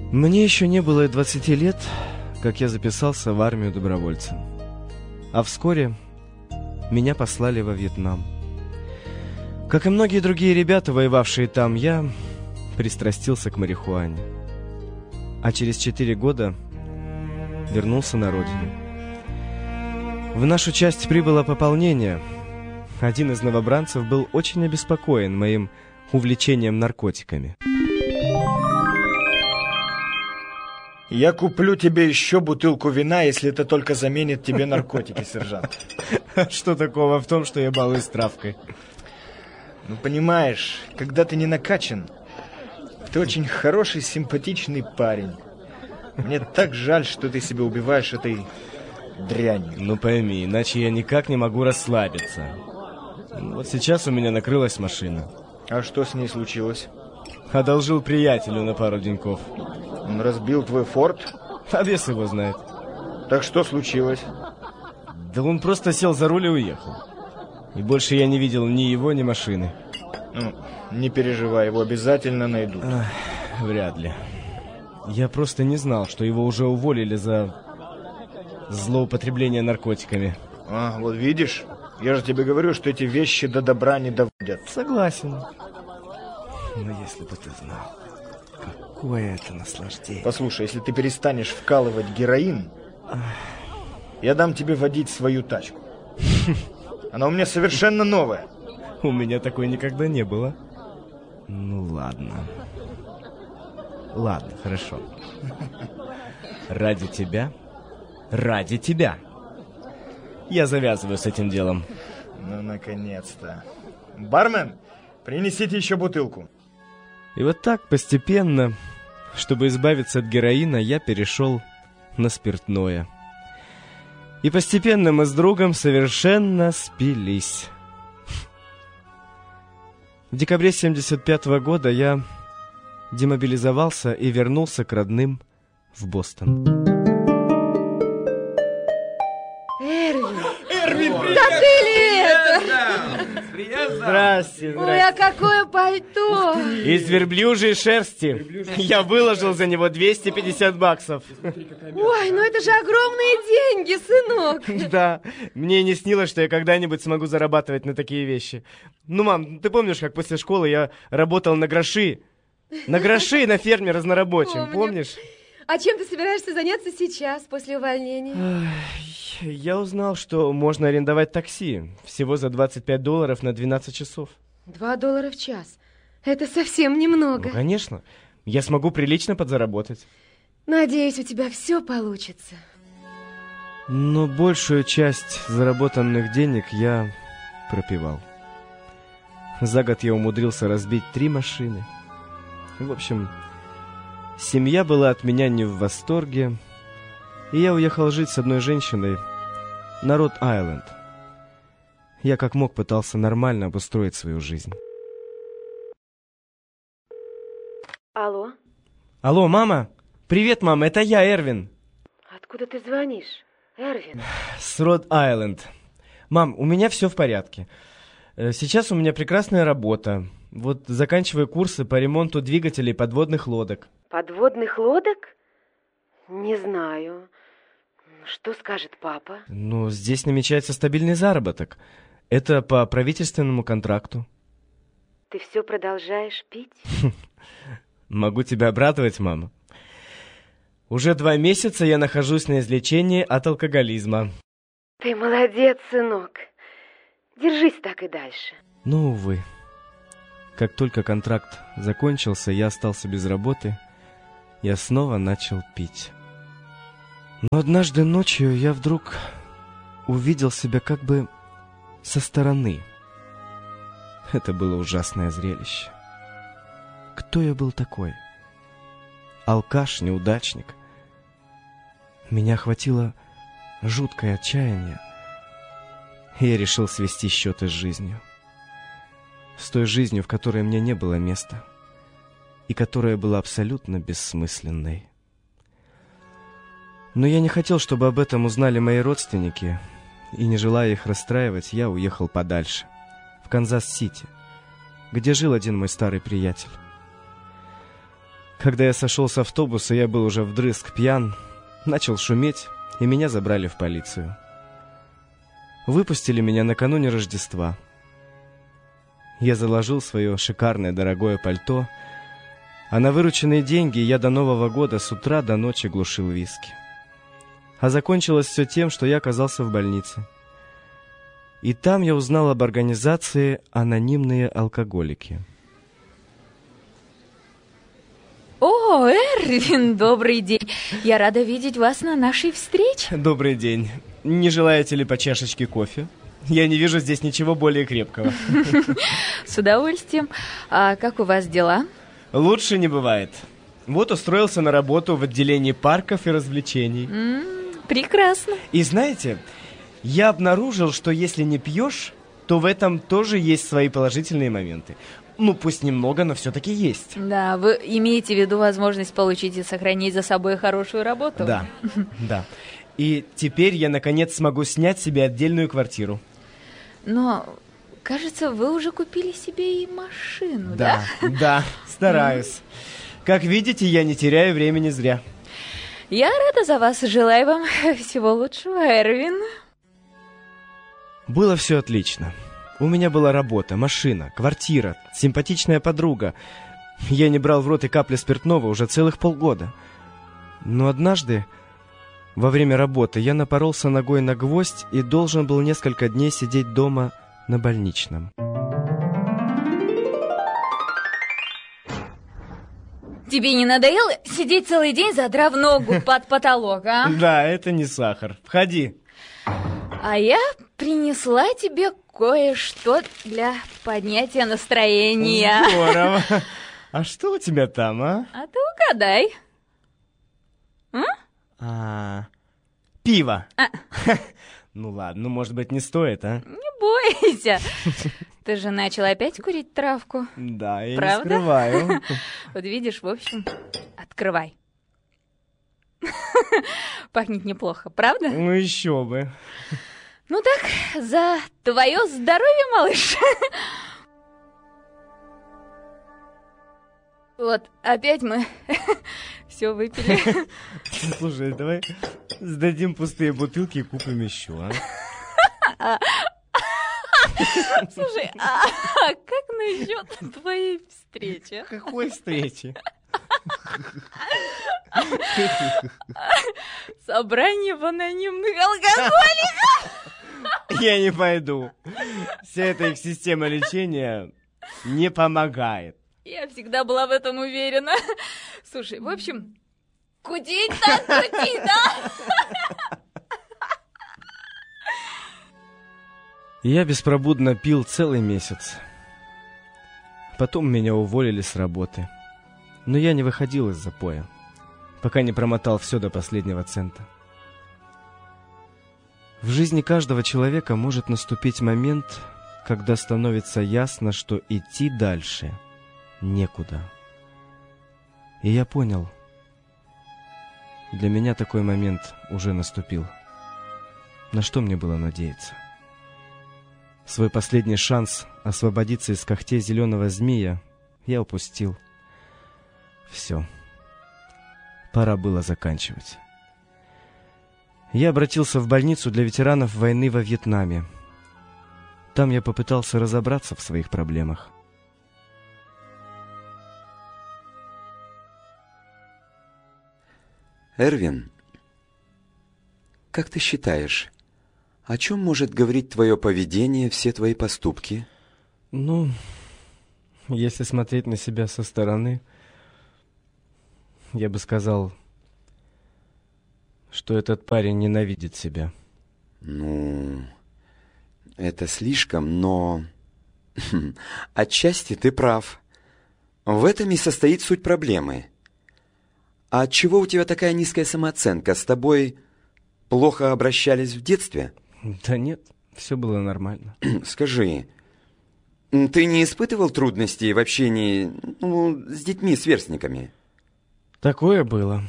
Мне еще не было и 20 лет, как я записался в армию добровольцем. А вскоре меня послали во Вьетнам. Как и многие другие ребята, воевавшие там, я пристрастился к марихуане. А через 4 года вернулся на родину. В нашу часть прибыло пополнение. Один из новобранцев был очень обеспокоен моим увлечением наркотиками. Я куплю тебе еще бутылку вина, если это только заменит тебе наркотики, сержант. Что такого в том, что я балуюсь травкой? Ну, понимаешь, когда ты не накачан, ты очень хороший, симпатичный парень. Мне так жаль, что ты себя убиваешь этой дрянью. Ну пойми, иначе я никак не могу расслабиться. Вот сейчас у меня накрылась машина. А что с ней случилось? Одолжил приятелю на пару деньков. Он разбил твой форт? А бес его знает. Так что случилось? Да он просто сел за руль и уехал. И больше я не видел ни его, ни машины. Ну, не переживай, его обязательно найдут. Вряд ли. Я просто не знал, что его уже уволили за злоупотребление наркотиками. А, вот видишь, я же тебе говорю, что эти вещи до добра не доводят. Согласен. Но если бы ты знал, какое это наслаждение. Послушай, если ты перестанешь вкалывать героин, я дам тебе водить свою тачку. Она у меня совершенно новая. У меня такой никогда не было. Ну ладно. Ладно, хорошо. Ради тебя. Я завязываю с этим делом. Ну, наконец-то. Бармен, принесите еще бутылку. И вот так постепенно, чтобы избавиться от героина, я перешел на спиртное. И постепенно мы с другом совершенно спились. В декабре 1975 года я демобилизовался и вернулся к родным в Бостон. Эрвин, да ты ли это? Здрасте. Ой, а какое пальто! Из верблюжьей шерсти. Я выложил за него $250. Ой, ну это же огромные деньги, сынок. Да, мне не снилось, что я когда-нибудь смогу зарабатывать на такие вещи. Ну, мам, ты помнишь, как после школы я работал на гроши? На ферме разнорабочим, помнишь? А чем ты собираешься заняться сейчас, после увольнения? Я узнал, что можно арендовать такси. Всего за $25 на 12 часов. $2 в час. Это совсем немного. Ну, конечно. Я смогу прилично подзаработать. Надеюсь, у тебя все получится. Но большую часть заработанных денег я пропивал. За год я умудрился разбить 3 машины. В общем, семья была от меня не в восторге, и я уехал жить с одной женщиной на Род-Айленд. Я как мог пытался нормально обустроить свою жизнь. Алло? Алло, мама? Привет, мама, это я, Эрвин. Откуда ты звонишь, Эрвин? С Род-Айленд. Мам, у меня все в порядке. Сейчас у меня прекрасная работа. Вот заканчиваю курсы по ремонту двигателей подводных лодок. Подводных лодок? Не знаю. Что скажет папа? Ну, здесь намечается стабильный заработок. Это по правительственному контракту. Ты все продолжаешь пить? Могу тебя обрадовать, мама. Уже 2 месяца я нахожусь на излечении от алкоголизма. Ты молодец, сынок. Держись так и дальше. Ну, увы. Как только контракт закончился, я остался без работы. Я снова начал пить. Но однажды ночью я вдруг увидел себя как бы со стороны. Это было ужасное зрелище. Кто я был такой? Алкаш, неудачник. Меня охватило жуткое отчаяние. И я решил свести счеты с жизнью. С той жизнью, в которой мне не было места. И которая была абсолютно бессмысленной. Но я не хотел, чтобы об этом узнали мои родственники. И не желая их расстраивать, я уехал подальше. В Канзас-Сити, где жил один мой старый приятель. Когда я сошел с автобуса, я был уже вдрызг пьян, начал шуметь, и меня забрали в полицию. Выпустили меня накануне Рождества. Я заложил свое шикарное дорогое пальто, а на вырученные деньги я до Нового года с утра до ночи глушил виски. А закончилось все тем, что я оказался в больнице. И там я узнал об организации «Анонимные алкоголики». О, Эрвин, добрый день. Я рада видеть вас на нашей встрече. Добрый день. Не желаете ли по чашечке кофе? Я не вижу здесь ничего более крепкого. С удовольствием. А как у вас дела? Лучше не бывает. Вот устроился на работу в отделении парков и развлечений. Прекрасно. И знаете, я обнаружил, что если не пьешь, то в этом тоже есть свои положительные моменты. Ну, пусть немного, но все-таки есть. Да, вы имеете в виду возможность получить и сохранить за собой хорошую работу? Да, да. И теперь я, наконец, смогу снять себе отдельную квартиру. Но, кажется, вы уже купили себе и машину, да? Да, стараюсь. Как видите, я не теряю времени зря. Я рада за вас и желаю вам всего лучшего, Эрвин. Было все отлично. У меня была работа, машина, квартира, симпатичная подруга. Я не брал в рот и капли спиртного уже целых полгода. Но однажды, во время работы, я напоролся ногой на гвоздь и должен был несколько дней сидеть дома на больничном. Тебе не надоело сидеть целый день, задрав ногу под потолок, а? Да, это не сахар. Входи. А я принесла тебе кое-что для поднятия настроения. Здорово. А что у тебя там, а? А ты угадай. Пиво. Ну ладно, может быть, не стоит, а? Не бойся. Ты же начал опять курить травку. Да, я правда? Не скрываю. Вот видишь, в общем, открывай. Пахнет неплохо, правда? Ну еще бы. Ну так, за твое здоровье, малыш. Вот, опять мы все выпили. Слушай, давай сдадим пустые бутылки и купим еще, а? Слушай, а как насчет твоей встречи? Какой встречи? Собрание в анонимных алкоголиках. Я не пойду. Вся эта их система лечения не помогает. Я всегда была в этом уверена. Слушай, в общем, кутить так кутить, да? Я беспробудно пил целый месяц. Потом меня уволили с работы. Но я не выходил из запоя, пока не промотал все до последнего цента. В жизни каждого человека может наступить момент, когда становится ясно, что идти дальше некуда. И я понял, для меня такой момент уже наступил. На что мне было надеяться? Свой последний шанс освободиться из когтей зеленого змея я упустил. Все. Пора было заканчивать. Я обратился в больницу для ветеранов войны во Вьетнаме. Там я попытался разобраться в своих проблемах. Эрвин, как ты считаешь, о чем может говорить твое поведение, все твои поступки? Ну, если смотреть на себя со стороны, я бы сказал, что этот парень ненавидит себя. Ну, это слишком, но отчасти ты прав. В этом и состоит суть проблемы. А отчего у тебя такая низкая самооценка? С тобой плохо обращались в детстве? Да нет, все было нормально. Скажи, ты не испытывал трудностей в общении с детьми, сверстниками? Такое было.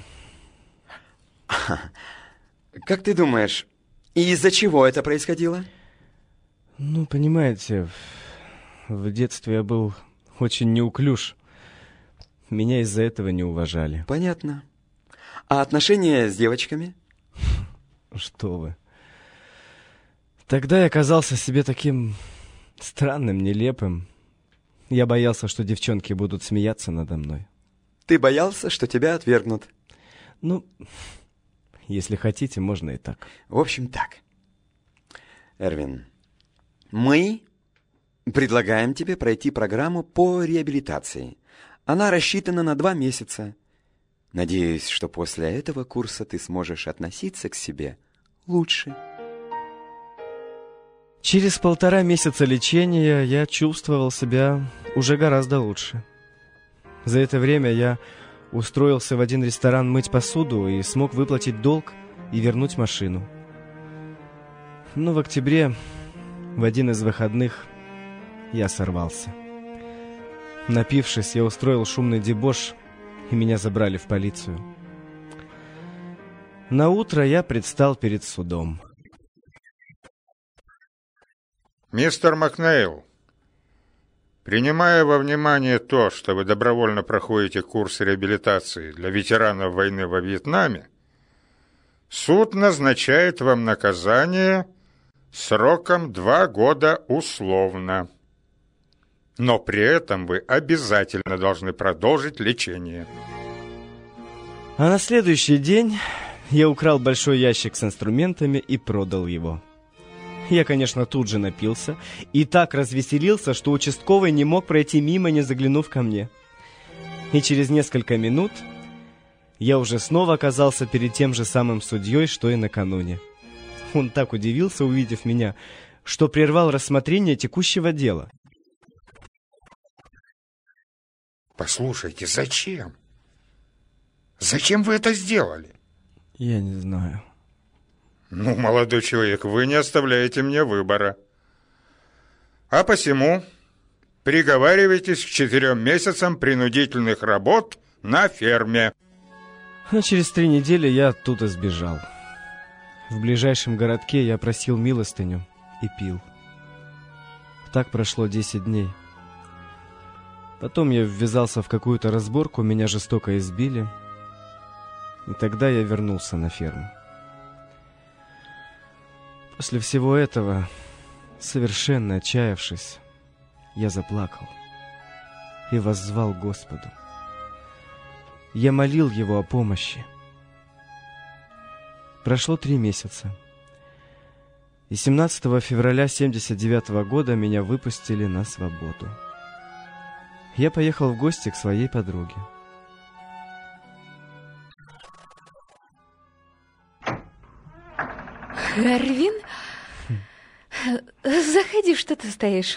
Как ты думаешь, из-за чего это происходило? Ну, понимаете, в детстве я был очень неуклюж. меня из-за этого не уважали. Понятно. А отношения с девочками? Что вы. Тогда я казался себе таким странным, нелепым. Я боялся, что девчонки будут смеяться надо мной. Ты боялся, что тебя отвергнут? Ну, если хотите, можно и так. В общем, так. Эрвин, мы предлагаем тебе пройти программу по реабилитации. Она рассчитана на 2 месяца. Надеюсь, что после этого курса ты сможешь относиться к себе лучше. Через 1,5 месяца лечения я чувствовал себя уже гораздо лучше. За это время я устроился в один ресторан мыть посуду и смог выплатить долг и вернуть машину. Но в октябре, в один из выходных, я сорвался. Напившись, я устроил шумный дебош, и меня забрали в полицию. Наутро я предстал перед судом. Мистер Макнейл, принимая во внимание то, что вы добровольно проходите курс реабилитации для ветеранов войны во Вьетнаме, суд назначает вам наказание сроком 2 года условно. Но при этом вы обязательно должны продолжить лечение. А на следующий день я украл большой ящик с инструментами и продал его. Я, конечно, тут же напился и так развеселился, что участковый не мог пройти мимо, не заглянув ко мне. И через несколько минут я уже снова оказался перед тем же самым судьей, что и накануне. Он так удивился, увидев меня, что прервал рассмотрение текущего дела. Послушайте, зачем? Зачем вы это сделали? Я не знаю. Ну, молодой человек, вы не оставляете мне выбора. А посему приговаривайтесь к 4 месяцам принудительных работ на ферме. А через 3 недели я оттуда сбежал. В ближайшем городке я просил милостыню и пил. Так прошло 10 дней. Потом я ввязался в какую-то разборку, меня жестоко избили. И тогда я вернулся на ферму. После всего этого, совершенно отчаявшись, я заплакал и воззвал Господу. Я молил Его о помощи. Прошло 3 месяца. И 17 февраля 1979 года меня выпустили на свободу. Я поехал в гости к своей подруге. Эрвин? Заходи, что ты стоишь?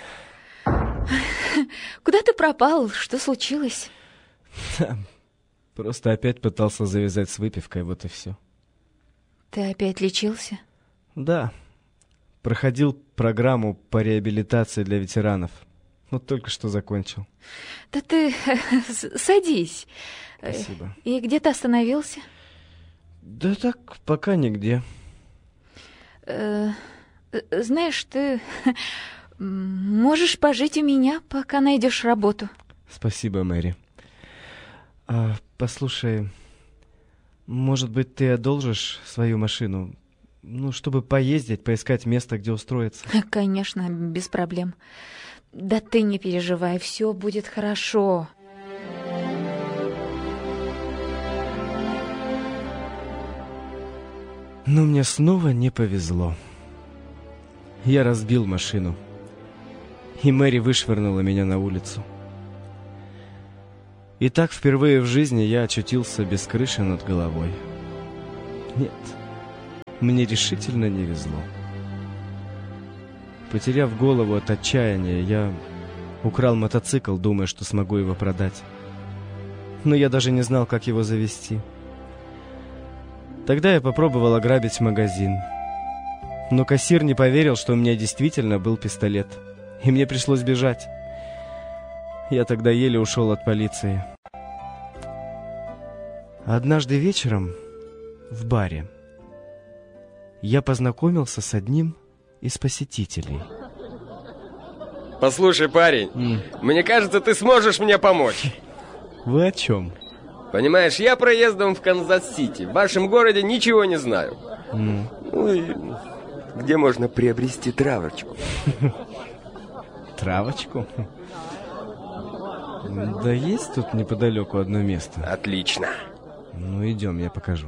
Куда ты пропал? Что случилось? Да, просто опять пытался завязать с выпивкой, вот и все. Ты опять лечился? Да, проходил программу по реабилитации для ветеранов. Вот только что закончил. Да ты садись. Спасибо. И где ты остановился? Да так, пока нигде. Знаешь, ты можешь пожить у меня, пока найдешь работу. Спасибо, Мэри. Послушай, может быть, ты одолжишь свою машину? Ну, чтобы поездить, поискать место, где устроиться. Конечно, без проблем. Да ты не переживай, все будет хорошо. Но мне снова не повезло. Я разбил машину, и Мэри вышвырнула меня на улицу. И так впервые в жизни я очутился без крыши над головой. Нет, мне решительно не везло. Потеряв голову от отчаяния, я украл мотоцикл, думая, что смогу его продать. Но я даже не знал, как его завести. Тогда я попробовал ограбить магазин. Но кассир не поверил, что у меня действительно был пистолет. И мне пришлось бежать. Я тогда еле ушел от полиции. Однажды вечером в баре я познакомился с одним из посетителей. Послушай, парень, мне кажется, ты сможешь мне помочь. Вы о чем? Понимаешь, я проездом в Канзас-Сити. В вашем городе ничего не знаю. Ну и где можно приобрести травочку? Травочку? Да есть тут неподалеку одно место. Отлично. Ну, идем, я покажу.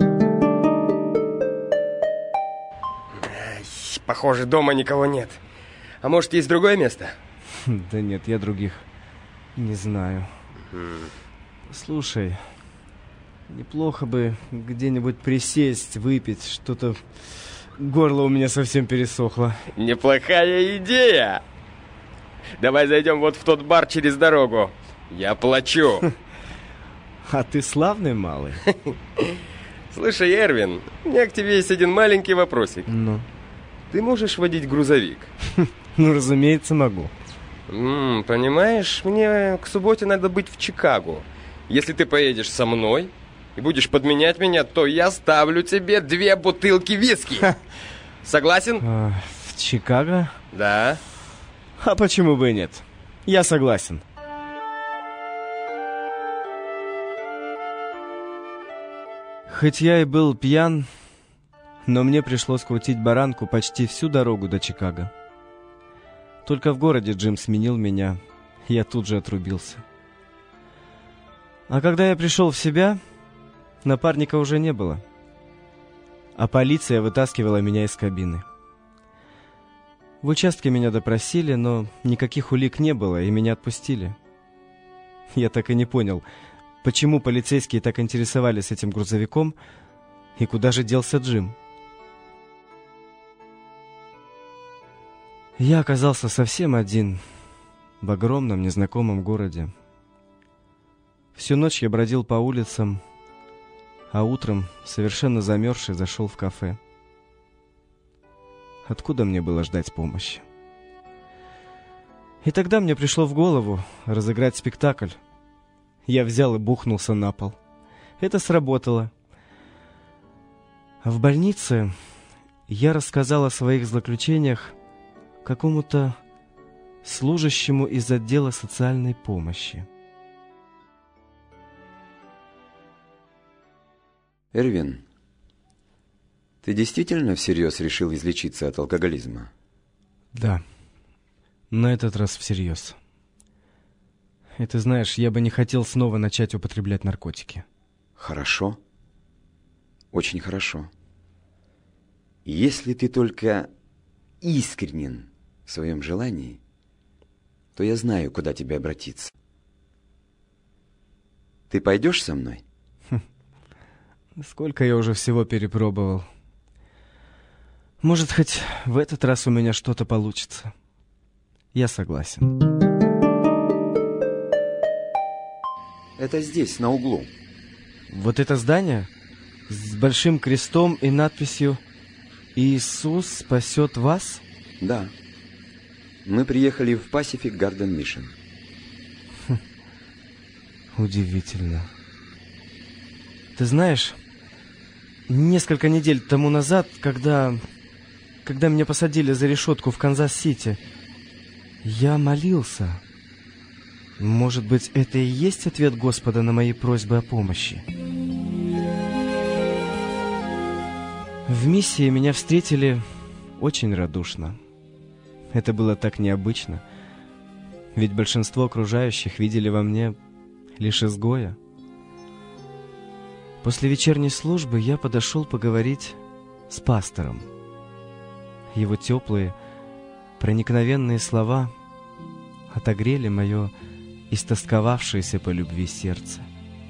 Похоже, дома никого нет. А может, есть другое место? Да нет, я других не знаю. Слушай, неплохо бы где-нибудь присесть, выпить. Что-то горло у меня совсем пересохло. Неплохая идея. Давай зайдем вот в тот бар через дорогу. Я плачу. А ты славный малый. Слушай, Эрвин, у меня к тебе есть один маленький вопросик. Ну? Ты можешь водить грузовик? Ну, разумеется, могу. Понимаешь, мне к субботе надо быть в Чикаго. Если ты поедешь со мной и будешь подменять меня, то я ставлю тебе 2 бутылки виски. Согласен? В Чикаго? Да. А почему бы и нет? Я согласен. Хоть я и был пьян, но мне пришлось крутить баранку почти всю дорогу до Чикаго. Только в городе Джим сменил меня, и я тут же отрубился. А когда я пришел в себя, напарника уже не было, а полиция вытаскивала меня из кабины. В участке меня допросили, но никаких улик не было, и меня отпустили. Я так и не понял, почему полицейские так интересовались этим грузовиком, и куда же делся Джим. Я оказался совсем один в огромном незнакомом городе. Всю ночь я бродил по улицам, а утром, совершенно замерзший, зашел в кафе. Откуда мне было ждать помощи? И тогда мне пришло в голову разыграть спектакль. Я взял и бухнулся на пол. Это сработало. А в больнице я рассказал о своих злоключениях какому-то служащему из отдела социальной помощи. Эрвин, ты действительно всерьез решил излечиться от алкоголизма? Да, на этот раз всерьез. И ты знаешь, я бы не хотел снова начать употреблять наркотики. Хорошо. Очень хорошо. Если ты только искренен в своем желании, то я знаю, куда тебе обратиться. Ты пойдешь со мной? Сколько я уже всего перепробовал. Может, хоть в этот раз у меня что-то получится. Я согласен. Это здесь, на углу. Вот это здание? С большим крестом и надписью «Иисус спасет вас»? Да. Мы приехали в Pacific Garden Mission. Удивительно. Ты знаешь, несколько недель тому назад, когда меня посадили за решетку в Канзас-Сити, я молился. Может быть, это и есть ответ Господа на мои просьбы о помощи? В миссии меня встретили очень радушно. Это было так необычно, ведь большинство окружающих видели во мне лишь изгоя. После вечерней службы я подошел поговорить с пастором. Его теплые, проникновенные слова отогрели мое истосковавшееся по любви сердце.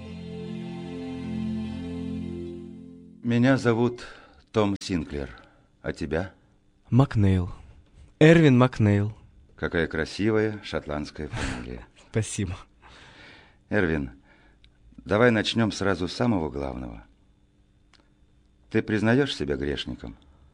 Меня зовут Том Синклер. А тебя? Макнейл. Эрвин Макнейл. Какая красивая шотландская фамилия. Спасибо. Эрвин, давай начнем сразу с самого главного. Ты признаешь себя грешником?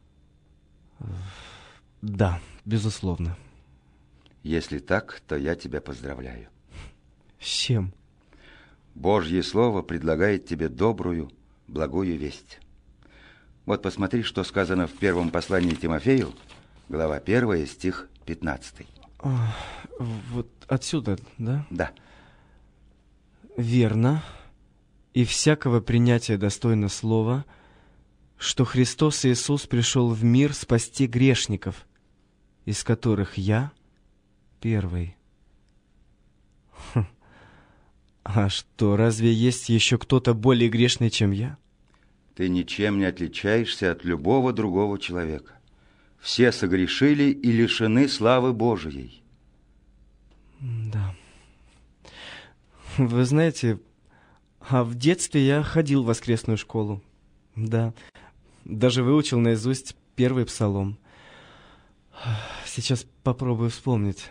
Да, безусловно. Если так, то я тебя поздравляю. С чем? Божье Слово предлагает тебе добрую, благую весть. Вот посмотри, что сказано в первом послании Тимофею, глава 1, стих 15. Вот отсюда, да? Да. Верно, и всякого принятия достойно слова, что Христос Иисус пришел в мир спасти грешников, из которых я первый. А что, разве есть еще кто-то более грешный, чем я? Ты ничем не отличаешься от любого другого человека. Все согрешили и лишены славы Божией. Да. Вы знаете, а в детстве я ходил в воскресную школу. Да. Даже выучил наизусть первый псалом. Сейчас попробую вспомнить.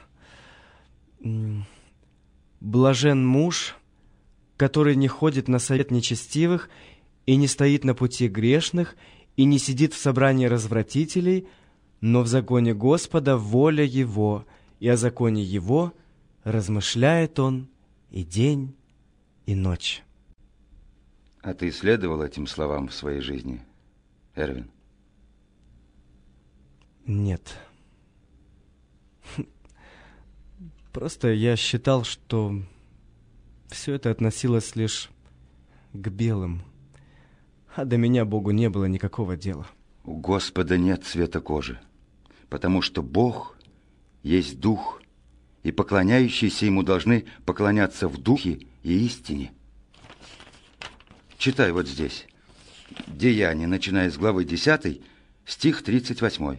Блажен муж, который не ходит на совет нечестивых и не стоит на пути грешных, и не сидит в собрании развратителей, но в законе Господа воля его, и о законе его размышляет он и день, и ночь. А ты следовал этим словам в своей жизни, Эрвин? Нет. Просто я считал, что все это относилось лишь к белым, а до меня Богу не было никакого дела. У Господа нет цвета кожи, потому что Бог есть Дух, и поклоняющиеся Ему должны поклоняться в Духе и истине. Читай вот здесь. Деяния, начиная с главы 10, стих 38.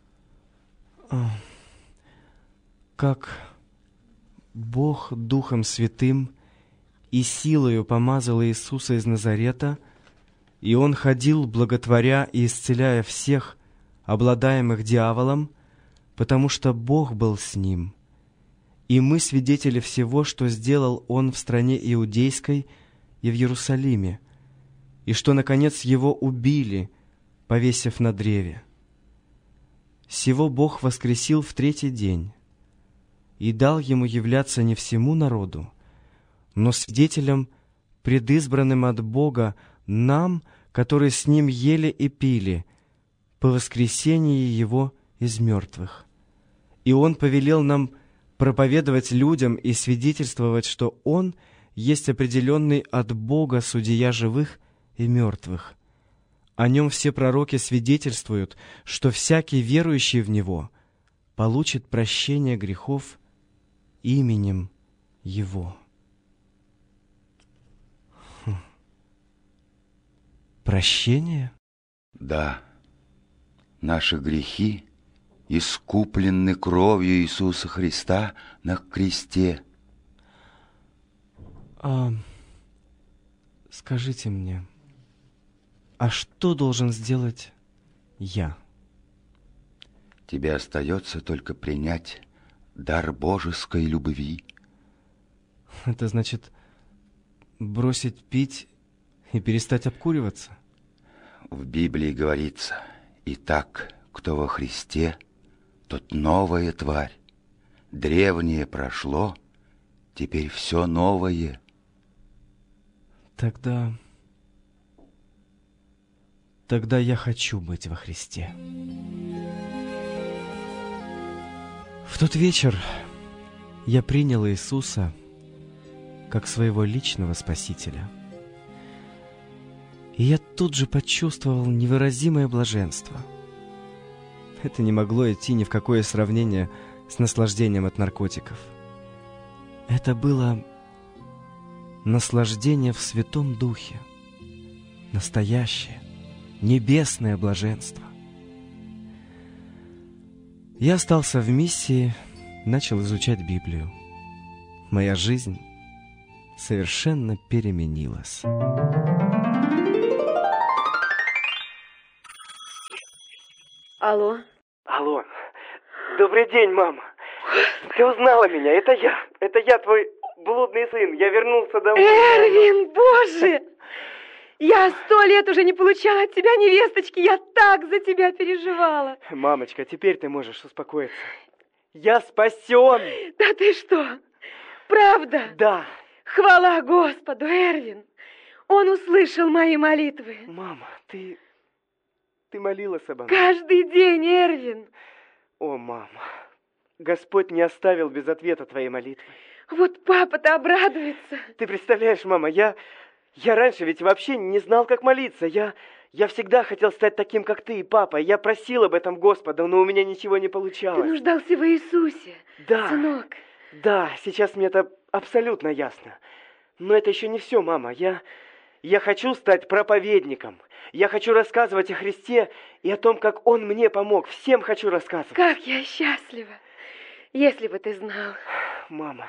Как Бог Духом Святым и силою помазал Иисуса из Назарета, и Он ходил, благотворя и исцеляя всех, обладаемых дьяволом, потому что Бог был с Ним. И мы свидетели всего, что сделал Он в стране Иудейской и в Иерусалиме, и что, наконец, Его убили, повесив на древе. Сего Бог воскресил в третий день и дал Ему являться не всему народу, но свидетелям, предизбранным от Бога, нам, которые с Ним ели и пили, по воскресении Его из мертвых. И Он повелел нам проповедовать людям и свидетельствовать, что Он есть определенный от Бога судья живых и мертвых. О Нем все пророки свидетельствуют, что всякий верующий в Него получит прощение грехов именем Его. Прощение? Да, наши грехи искуплены кровью Иисуса Христа на кресте. Скажите мне, а что должен сделать я? Тебе остается только принять дар божеской любви. Это значит бросить пить и перестать обкуриваться? В Библии говорится: «Итак, кто во Христе, тот новая тварь. Древнее прошло, теперь все новое». Тогда я хочу быть во Христе. В тот вечер я принял Иисуса как своего личного Спасителя. И я тут же почувствовал невыразимое блаженство. Это не могло идти ни в какое сравнение с наслаждением от наркотиков. Это было наслаждение в Святом Духе, настоящее, небесное блаженство. Я остался в миссии, начал изучать Библию. Моя жизнь совершенно переменилась. Алло? Алло. Добрый день, мама. Ты узнала меня, это я, твой блудный сын. Я вернулся домой. Эрвин, боже! Я 100 лет уже не получала от тебя невесточки. Я так за тебя переживала. Мамочка, теперь ты можешь успокоиться. Я спасен. Да ты что? Правда? Да. Хвала Господу, Эрвин. Он услышал мои молитвы. Мама, ты молилась обо мне? Каждый день, Эрвин. О, мама, Господь не оставил без ответа твоей молитвы. Вот папа-то обрадуется. Ты представляешь, мама, я раньше ведь вообще не знал, как молиться. Я всегда хотел стать таким, как ты и папа. Я просил об этом Господа, но у меня ничего не получалось. Ты нуждался в Иисусе, Да, сынок. да, сейчас мне это абсолютно ясно. Но это еще не все, мама. Я хочу стать проповедником. Я хочу рассказывать о Христе и о том, как Он мне помог. Всем хочу рассказывать. Как я счастлива. Если бы ты знал. Мама,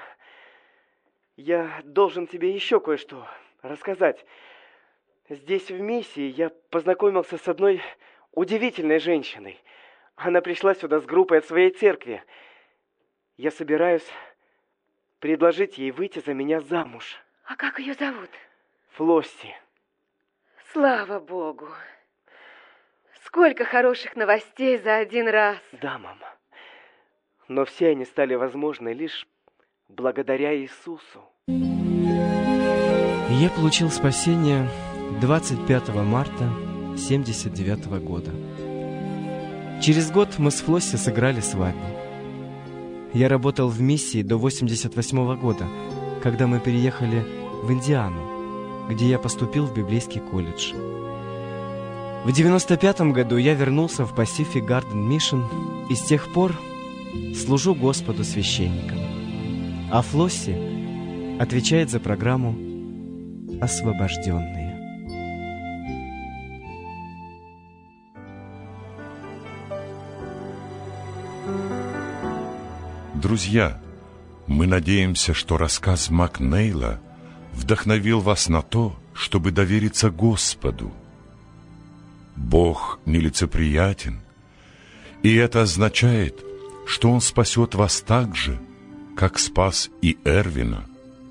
я должен тебе еще кое-что рассказать. Здесь, в миссии, я познакомился с одной удивительной женщиной. Она пришла сюда с группой от своей церкви. Я собираюсь предложить ей выйти за меня замуж. А как ее зовут? Флосси. Слава Богу. Сколько хороших новостей за один раз. Да, мама. Но все они стали возможны лишь благодаря Иисусу. Я получил спасение 25 марта 1979 года. Через год мы с Флосси сыграли свадьбу. Я работал в миссии до 1988 года, когда мы переехали в Индиану, где я поступил в библейский колледж. В 1995 году я вернулся в Pacific Garden Mission и с тех пор служу Господу священником. А Флосси отвечает за программу «Освобожденные». Друзья, мы надеемся, что рассказ Макнейла вдохновил вас на то, чтобы довериться Господу. Бог нелицеприятен, и это означает, что Он спасет вас так же, как спас и Эрвина.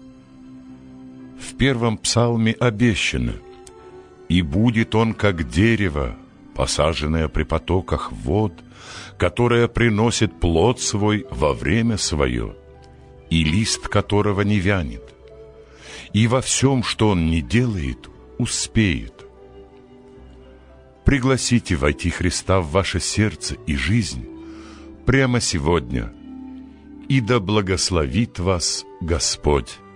В первом псалме обещано: «И будет он, как дерево, посаженное при потоках вод, которое приносит плод свой во время свое, и лист которого не вянет, и во всем, что он не делает, успеет». Пригласите войти Христа в ваше сердце и жизнь прямо сегодня, и да благословит вас Господь.